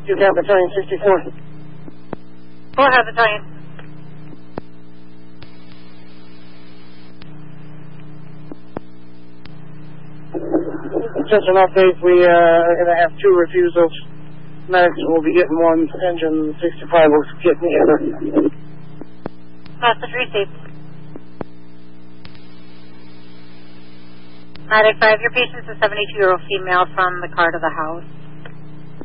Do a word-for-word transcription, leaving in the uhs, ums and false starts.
You have battalion sixty-four. Go ahead, battalion. Just an update, we uh, are going to have two refusals. Medics will be getting one, engine sixty-five will get the other. Message received. Medic five, your patient is a seventy-two-year-old female from the car to the house.